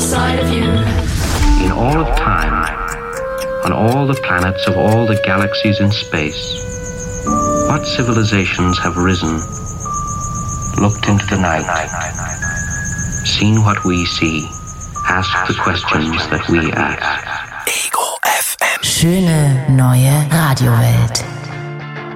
outside of you. In all of time, on all the planets of all the galaxies in space, what civilizations have risen, looked into the night, seen what we see, asked the questions that we ask? Ego FM. Schöne neue Radiowelt.